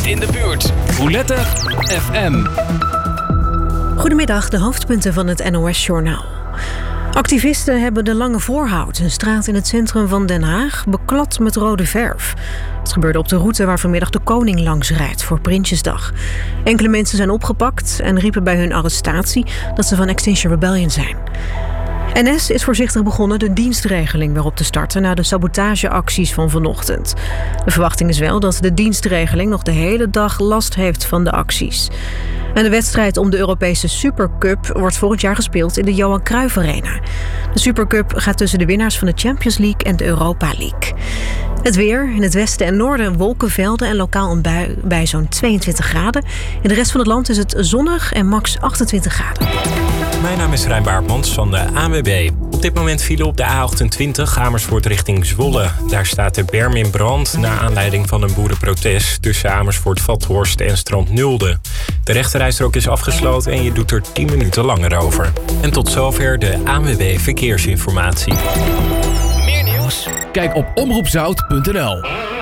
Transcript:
in de buurt. Roulette FM. Goedemiddag, de hoofdpunten van het NOS-journaal. Activisten hebben de Lange Voorhout, een straat in het centrum van Den Haag, beklad met rode verf. Het gebeurde op de route waar vanmiddag de koning langs rijdt voor Prinsjesdag. Enkele mensen zijn opgepakt en riepen bij hun arrestatie dat ze van Extinction Rebellion zijn. NS is voorzichtig begonnen de dienstregeling weer op te starten na de sabotageacties van vanochtend. De verwachting is wel dat de dienstregeling nog de hele dag last heeft van de acties. En de wedstrijd om de Europese Supercup wordt volgend jaar gespeeld in de Johan Cruijff Arena. De Supercup gaat tussen de winnaars van de Champions League en de Europa League. Het weer, in het westen en noorden wolkenvelden en lokaal een bui bij zo'n 22 graden. In de rest van het land is het zonnig en max 28 graden. Mijn naam is Rijn Baartmans van de ANWB. Op dit moment file op de A28 Amersfoort richting Zwolle. Daar staat de berm in brand na aanleiding van een boerenprotest tussen Amersfoort-Vathorst en Strand Nulde. De rechterrijstrook is afgesloten en je doet er 10 minuten langer over. En tot zover de ANWB Verkeersinformatie. Meer nieuws? Kijk op omroepzout.nl.